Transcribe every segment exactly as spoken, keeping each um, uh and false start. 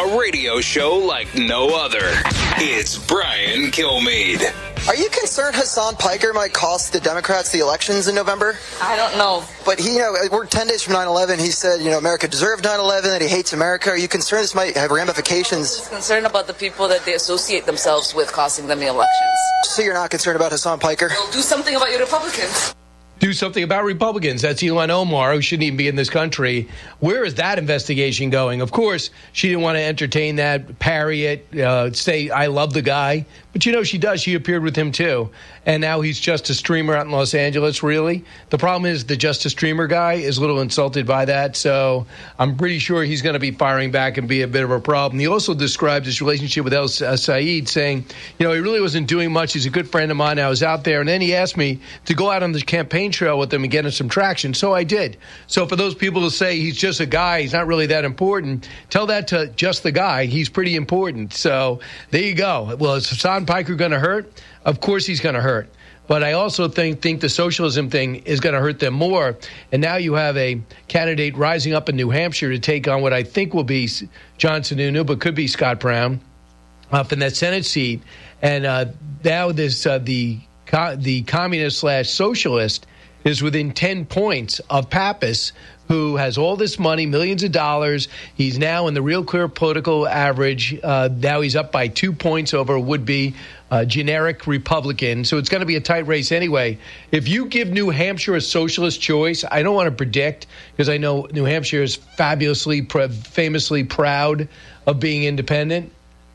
A radio show like no other. It's Brian Kilmeade. Are you concerned Hassan Piker might cost the Democrats the elections in November? I don't know. But he, you know, we're ten days from nine eleven. He said, you know, America deserved nine eleven, that he hates America. Are you concerned this might have ramifications? I'm concerned about the people that they associate themselves with costing them the elections. So you're not concerned about Hassan Piker? Well, do something about your Republicans. Do something about Republicans. That's Ilhan Omar, who shouldn't even be in this country. Where is that investigation going? Of course, she didn't want to entertain that, parry it, uh, say, I love the guy. But, you know, she does. She appeared with him, too. And now he's just a streamer out in Los Angeles, really. The problem is the just a streamer guy is a little insulted by that. So I'm pretty sure he's going to be firing back and be a bit of a problem. He also described his relationship with El Said, saying, you know, he really wasn't doing much. He's a good friend of mine. I was out there. And then he asked me to go out on the campaign trail with him and get him some traction. So I did. So for those people who say he's just a guy, he's not really that important, tell that to just the guy. He's pretty important. So there you go. Well, is Hassan Piker going to hurt? Of course he's going to hurt. But I also think think the socialism thing is going to hurt them more. And now you have a candidate rising up in New Hampshire to take on what I think will be John Sununu, but could be Scott Brown up in that Senate seat. And uh, now this uh, the the communist slash socialist is within ten points of Pappas, who has all this money, millions of dollars. He's now in the Real Clear political average. Uh, now he's up by two points over a would-be uh, generic Republican. So it's going to be a tight race anyway. If you give New Hampshire a socialist choice, I don't want to predict, because I know New Hampshire is fabulously, pr- famously proud of being independent.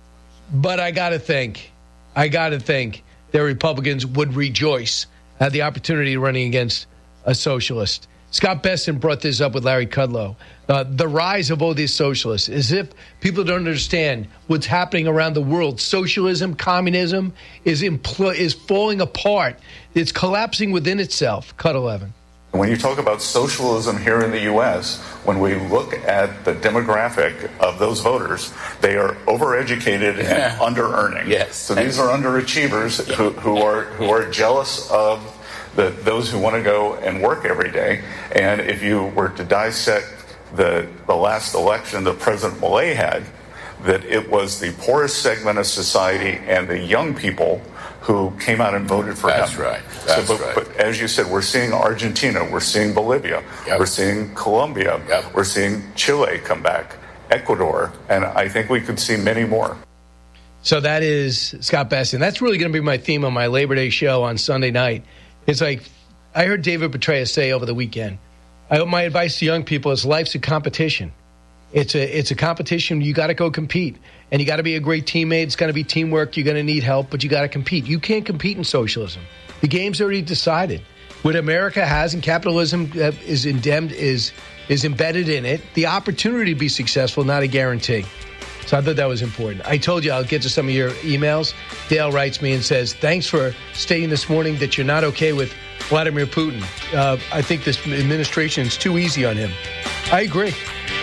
But I got to think, I got to think that Republicans would rejoice at the opportunity of running against a socialist. Scott Besson brought this up with Larry Kudlow. Uh, the rise of all these socialists, as if people don't understand what's happening around the world. Socialism, communism is impl- is falling apart. It's collapsing within itself. Cut eleven. When you talk about socialism here in the U S, when we look at the demographic of those voters, they are overeducated and under-earning. Yes. So these are underachievers who, who are who are jealous of the, those who want to go and work every day. And if you were to dissect the, the last election that President Milei had, that it was the poorest segment of society and the young people who came out and voted for That's him. right. That's so, but, right. But as you said, we're seeing Argentina, we're seeing Bolivia, Yep. we're seeing Colombia, Yep. we're seeing Chile come back, Ecuador, and I think we could see many more. So that is Scott Besson. That's really going to be my theme on my Labor Day show on Sunday night. It's like, I heard David Petraeus say over the weekend, I, my advice to young people is life's a competition. It's a it's a competition. You got to go compete. And you got to be a great teammate. It's going to be teamwork. You're going to need help, but you got to compete. You can't compete in socialism. The game's already decided. What America has and capitalism uh, is indemned, is is embedded in it. The opportunity to be successful, not a guarantee. So I thought that was important. I told you I'll get to some of your emails. Dale writes me and says, thanks for stating this morning that you're not okay with Vladimir Putin. Uh, I think this administration is too easy on him. I agree.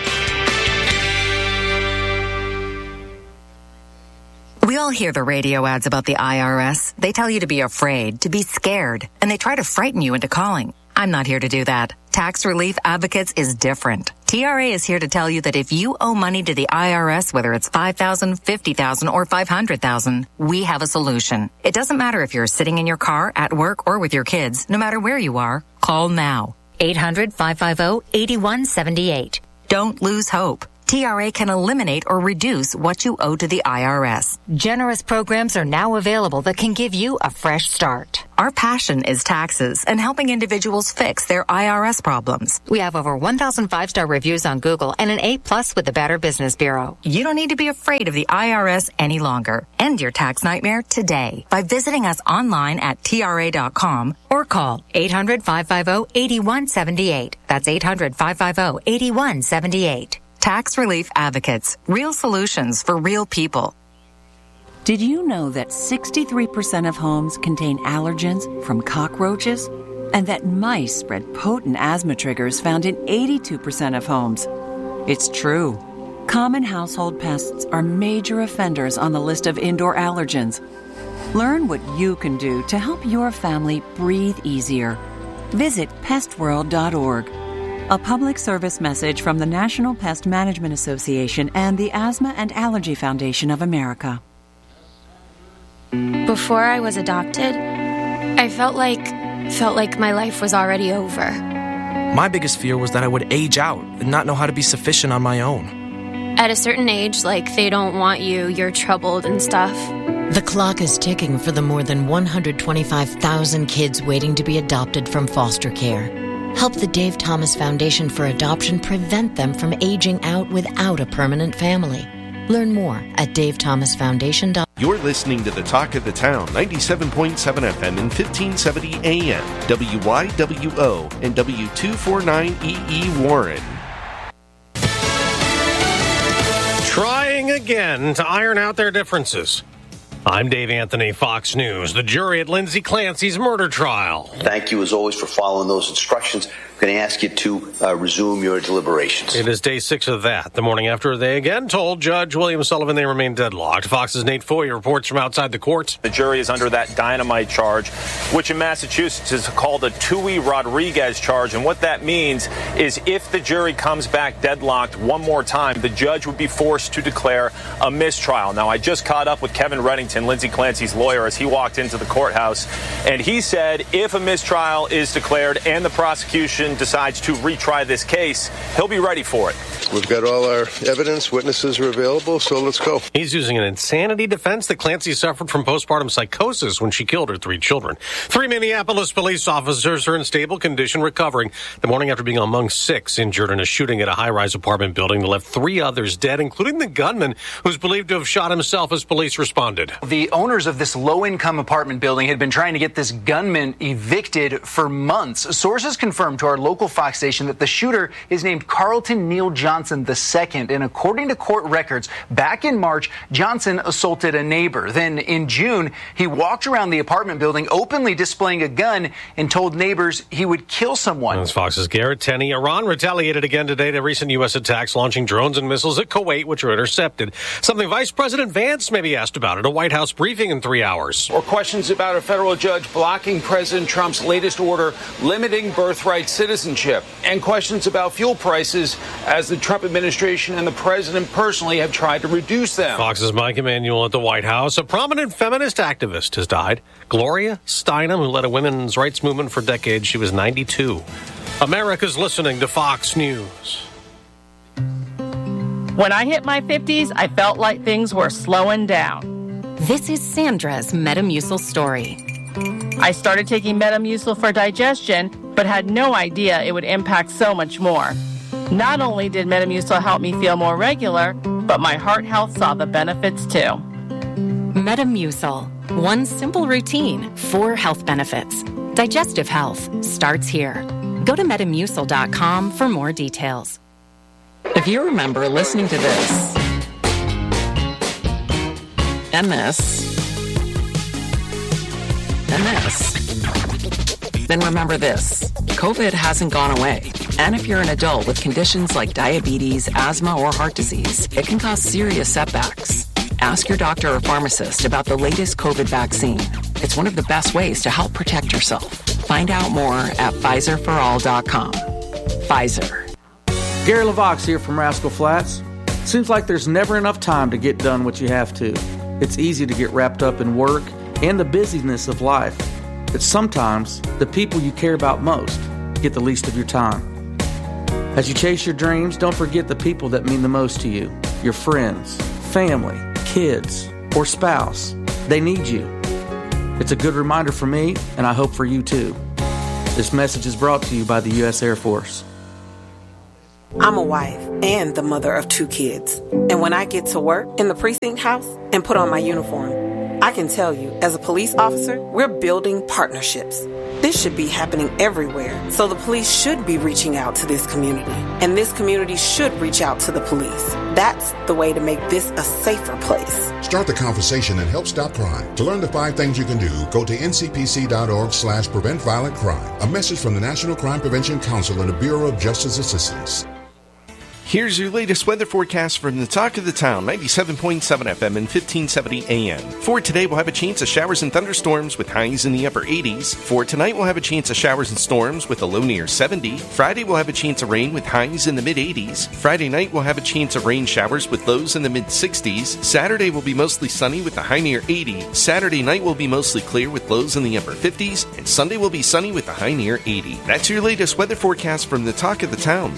We all hear the radio ads about the I R S. They tell you to be afraid, to be scared, and they try to frighten you into calling. I'm not here to do that. Tax Relief Advocates is different. T R A is here to tell you that if you owe money to the I R S, whether it's five thousand dollars, fifty thousand dollars, or five hundred thousand dollars, we have a solution. It doesn't matter if you're sitting in your car, at work, or with your kids. No matter where you are, call now. eight hundred, five five zero, eight one seven eight. Don't lose hope. T R A can eliminate or reduce what you owe to the I R S. Generous programs are now available that can give you a fresh start. Our passion is taxes and helping individuals fix their I R S problems. We have over one thousand five-star reviews on Google and an A plus with the Better Business Bureau. You don't need to be afraid of the I R S any longer. End your tax nightmare today by visiting us online at T R A dot com or call eight hundred, five five zero, eight one seven eight. That's eight hundred, five five zero, eight one seven eight. Tax Relief Advocates. Real solutions for real people. Did you know that sixty-three percent of homes contain allergens from cockroaches? And that mice spread potent asthma triggers found in eighty-two percent of homes? It's true. Common household pests are major offenders on the list of indoor allergens. Learn what you can do to help your family breathe easier. Visit pest world dot org. A public service message from the National Pest Management Association and the Asthma and Allergy Foundation of America. Before I was adopted, I felt like felt like my life was already over. My biggest fear was that I would age out and not know how to be sufficient on my own. At a certain age, like they don't want you, you're troubled and stuff. The clock is ticking for the more than one hundred twenty-five thousand kids waiting to be adopted from foster care. Help the Dave Thomas Foundation for Adoption prevent them from aging out without a permanent family. Learn more at dave thomas foundation dot com. You're listening to the Talk of the Town, ninety-seven point seven F M and fifteen seventy A M, W Y W O and W two forty-nine E E Warren. Trying again to iron out their differences. I'm Dave Anthony, Fox News. The jury at Lindsay Clancy's murder trial. Thank you, as always, for following those instructions. I'm going to ask you to uh, resume your deliberations. It is day six of that. The morning after they again told Judge William Sullivan they remain deadlocked. Fox's Nate Foy reports from outside the court. The jury is under that dynamite charge, which in Massachusetts is called a Tui Rodriguez charge. And what that means is if the jury comes back deadlocked one more time, the judge would be forced to declare a mistrial. Now, I just caught up with Kevin Reddington, Lindsay Clancy's lawyer, as he walked into the courthouse. And he said if a mistrial is declared and the prosecution decides to retry this case, he'll be ready for it. We've got all our evidence, witnesses are available, so let's go. He's using an insanity defense that Clancy suffered from postpartum psychosis when she killed her three children. Three Minneapolis police officers are in stable condition, recovering the morning after being among six injured in a shooting at a high-rise apartment building that left three others dead, including the gunman who's believed to have shot himself as police responded. The owners of this low-income apartment building had been trying to get this gunman evicted for months. Sources confirmed to our local Fox station that the shooter is named Carlton Neal Johnson the second, and according to court records, back in March, Johnson assaulted a neighbor. Then in June, he walked around the apartment building openly displaying a gun and told neighbors he would kill someone. That's Fox's Garrett Tenney. Iran retaliated again today to recent U S attacks, launching drones and missiles at Kuwait, which were intercepted. Something Vice President Vance may be asked about at a White House briefing in three hours. Or questions about a federal judge blocking President Trump's latest order limiting birthright citizenship. And questions about fuel prices as the Trump administration and the president personally have tried to reduce them. Fox's Mike Emanuel at the White House. A prominent feminist activist has died. Gloria Steinem, who led a women's rights movement for decades. She was ninety-two. America's listening to Fox News. When I hit my fifties, I felt like things were slowing down. This is Sandra's Metamucil story. I started taking Metamucil for digestion, but had no idea it would impact so much more. Not only did Metamucil help me feel more regular, but my heart health saw the benefits too. Metamucil. One simple routine, four health benefits. Digestive health starts here. Go to metamucil dot com for more details. If you remember listening to this, and this, and this, then remember this. COVID hasn't gone away. And if you're an adult with conditions like diabetes, asthma, or heart disease, it can cause serious setbacks. Ask your doctor or pharmacist about the latest COVID vaccine. It's one of the best ways to help protect yourself. Find out more at Pfizer for all dot com. Pfizer. Gary LaVox here from Rascal Flats. Seems like there's never enough time to get done what you have to. It's easy to get wrapped up in work and the busyness of life. But sometimes the people you care about most get the least of your time. As you chase your dreams, don't forget the people that mean the most to you. Your friends, family, kids, or spouse. They need you. It's a good reminder for me, and I hope for you too. This message is brought to you by the U S Air Force. I'm a wife and the mother of two kids. And when I get to work in the precinct house and put on my uniform, I can tell you, as a police officer, we're building partnerships. This should be happening everywhere, so the police should be reaching out to this community, and this community should reach out to the police. That's the way to make this a safer place. Start the conversation and help stop crime. To learn the five things you can do, go to N C P C dot org slash prevent violent crime. A message from the National Crime Prevention Council and the Bureau of Justice Assistance. Here's your latest weather forecast from the Talk of the Town, ninety-seven point seven F M and fifteen seventy A M. For today, we'll have a chance of showers and thunderstorms with highs in the upper eighties. For tonight, we'll have a chance of showers and storms with a low near seventy. Friday, we'll have a chance of rain with highs in the mid-eighties. Friday night, we'll have a chance of rain showers with lows in the mid-sixties. Saturday will be mostly sunny with a high near eighty. Saturday night will be mostly clear with lows in the upper fifties. And Sunday will be sunny with a high near eighty. That's your latest weather forecast from the Talk of the Town.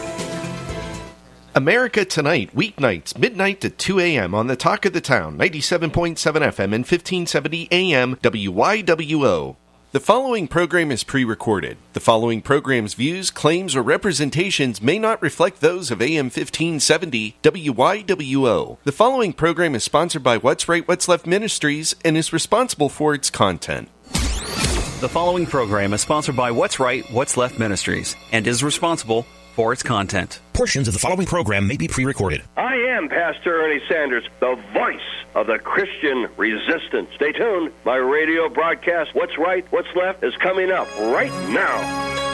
America Tonight, weeknights, midnight to two A M on the Talk of the Town, ninety-seven point seven F M and fifteen seventy A M, W Y W O. The following program is pre-recorded. The following program's views, claims, or representations may not reflect those of A M fifteen seventy W Y W O. The following program is sponsored by What's Right, What's Left Ministries and is responsible for its content. The following program is sponsored by What's Right, What's Left Ministries and is responsible for its content. Portions of the following program may be pre-recorded. I am Pastor Ernie Sanders, the voice of the Christian resistance. Stay tuned. My radio broadcast, What's Right, What's Left, is coming up right now.